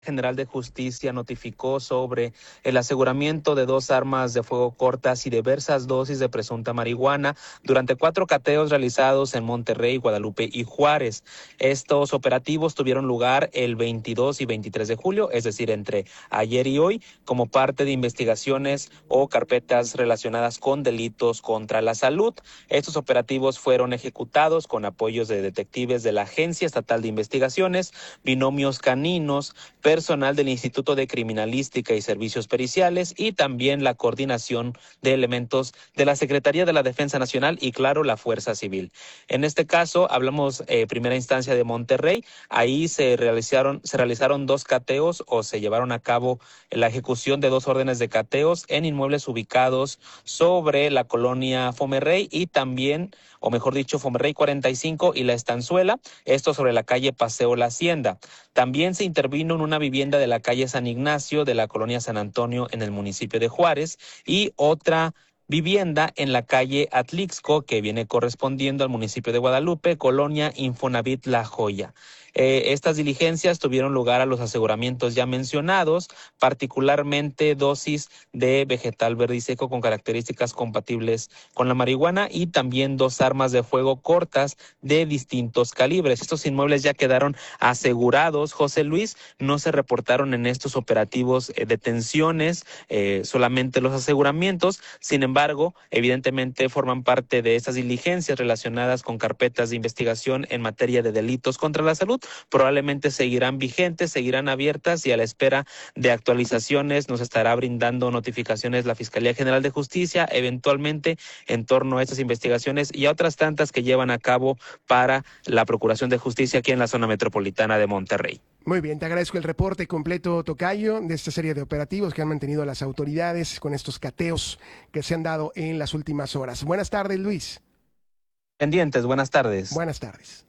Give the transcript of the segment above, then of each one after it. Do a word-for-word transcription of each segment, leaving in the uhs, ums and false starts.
General de Justicia notificó sobre el aseguramiento de dos armas de fuego cortas y diversas dosis de presunta marihuana durante cuatro cateos realizados en Monterrey, Guadalupe y Juárez. Estos operativos tuvieron lugar el veintidós y veintitrés de julio, es decir, entre ayer y hoy, como parte de investigaciones o carpetas relacionadas con delitos contra la salud. Estos operativos fueron ejecutados con apoyos de detectives de la Agencia Estatal de Investigaciones, binomios caninos, personal del Instituto de Criminalística y Servicios Periciales y también la coordinación de elementos de la Secretaría de la Defensa Nacional y, claro, la Fuerza Civil. En este caso, hablamos eh, primera instancia de Monterrey. Ahí se realizaron, se realizaron dos cateos o se llevaron a cabo la ejecución de dos órdenes de cateos en inmuebles ubicados sobre la colonia Fomerrey y también, o mejor dicho, Fomerrey cuarenta y cinco y La Estanzuela, esto sobre la calle Paseo La Hacienda. También se intervino en una vivienda de la calle San Ignacio de la colonia San Antonio en el municipio de Juárez y otra vivienda en la calle Atlixco que viene correspondiendo al municipio de Guadalupe, colonia Infonavit La Joya. Eh, estas diligencias tuvieron lugar a los aseguramientos ya mencionados, particularmente dosis de vegetal verde y seco con características compatibles con la marihuana y también dos armas de fuego cortas de distintos calibres. Estos inmuebles ya quedaron asegurados, José Luis, no se reportaron en estos operativos eh, detenciones, eh, solamente los aseguramientos. Sin embargo, evidentemente forman parte de estas diligencias relacionadas con carpetas de investigación en materia de delitos contra la salud. Probablemente seguirán vigentes, seguirán abiertas y a la espera de actualizaciones nos estará brindando notificaciones la Fiscalía General de Justicia, eventualmente en torno a estas investigaciones y a otras tantas que llevan a cabo para la Procuración de Justicia aquí en la zona metropolitana de Monterrey. Muy bien, te agradezco el reporte completo, Tocayo, de esta serie de operativos que han mantenido las autoridades con estos cateos que se han dado en las últimas horas. Buenas tardes, Luis. Pendientes, buenas tardes. Buenas tardes.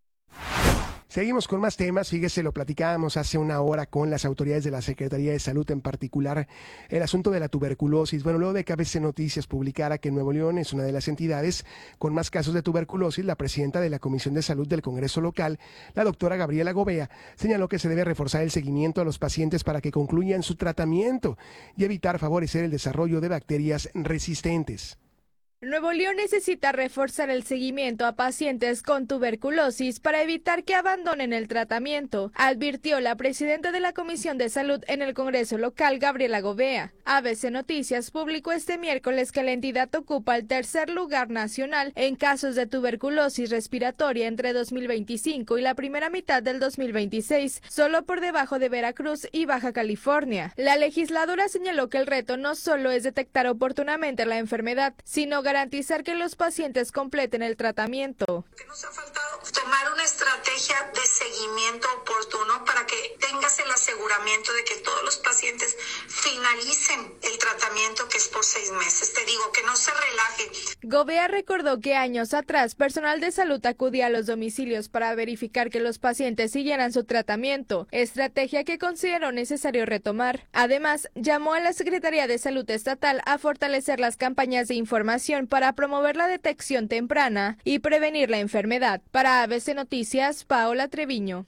Seguimos con más temas, fíjese, lo platicábamos hace una hora con las autoridades de la Secretaría de Salud, en particular el asunto de la tuberculosis. Bueno, luego de que A B C Noticias publicara que Nuevo León es una de las entidades con más casos de tuberculosis, la presidenta de la Comisión de Salud del Congreso local, la doctora Gabriela Gobea, señaló que se debe reforzar el seguimiento a los pacientes para que concluyan su tratamiento y evitar favorecer el desarrollo de bacterias resistentes. Nuevo León necesita reforzar el seguimiento a pacientes con tuberculosis para evitar que abandonen el tratamiento, advirtió la presidenta de la Comisión de Salud en el Congreso local, Gabriela Gobea. A B C Noticias publicó este miércoles que la entidad ocupa el tercer lugar nacional en casos de tuberculosis respiratoria entre dos mil veinticinco y la primera mitad del dos mil veintiséis, solo por debajo de Veracruz y Baja California. La legisladora señaló que el reto no solo es detectar oportunamente la enfermedad, sino garantizar que los pacientes completen el tratamiento. Que nos ha faltado tomar una estrategia de seguimiento oportuno para que tengas el aseguramiento de que todos los pacientes finalicen el tratamiento, que es por seis meses. Te digo, que no se relaje. Gobea recordó que años atrás personal de salud acudía a los domicilios para verificar que los pacientes siguieran su tratamiento, estrategia que consideró necesario retomar. Además, llamó a la Secretaría de Salud Estatal a fortalecer las campañas de información para promover la detección temprana y prevenir la enfermedad. Para A B C Noticias, Paola Treviño.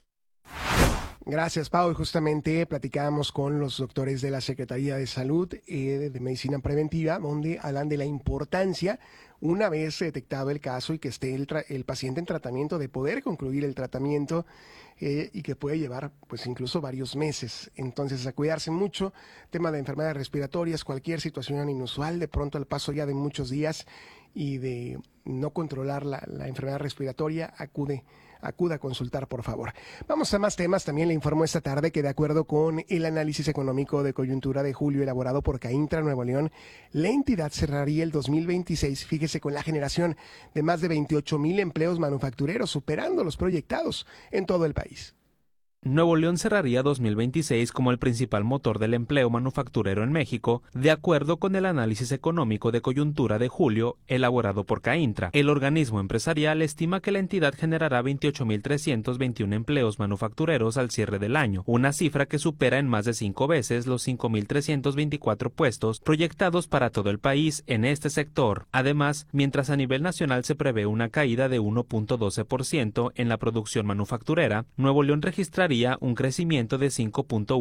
Gracias, Pau. Y justamente platicábamos con los doctores de la Secretaría de Salud eh, de Medicina Preventiva, donde hablan de la importancia, una vez detectado el caso y que esté el, el paciente en tratamiento, de poder concluir el tratamiento eh, y que puede llevar pues incluso varios meses. Entonces, a cuidarse mucho, tema de enfermedades respiratorias, cualquier situación inusual, de pronto al paso ya de muchos días y de no controlar la, la enfermedad respiratoria, acude acuda a consultar, por favor. Vamos a más temas. También le informó esta tarde que, de acuerdo con el análisis económico de coyuntura de julio elaborado por CAINTRA Nuevo León, la entidad cerraría el dos mil veintiséis, fíjese, con la generación de más de veintiocho mil empleos manufactureros, superando los proyectados en todo el país. Nuevo León cerraría dos mil veintiséis como el principal motor del empleo manufacturero en México, de acuerdo con el análisis económico de coyuntura de julio elaborado por CAINTRA. El organismo empresarial estima que la entidad generará veintiocho mil trescientos veintiuno empleos manufactureros al cierre del año, una cifra que supera en más de cinco veces los cinco mil trescientos veinticuatro puestos proyectados para todo el país en este sector. Además, mientras a nivel nacional se prevé una caída de uno punto doce por ciento en la producción manufacturera, Nuevo León registraría mostraría un crecimiento de cinco punto uno.